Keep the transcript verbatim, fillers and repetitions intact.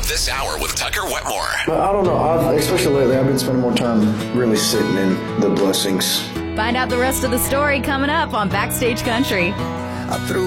This hour with Tucker Wetmore. I don't know. I've, especially lately, I've been spending more time really sitting in the blessings. Find out the rest of the story coming up on Backstage Country. I threw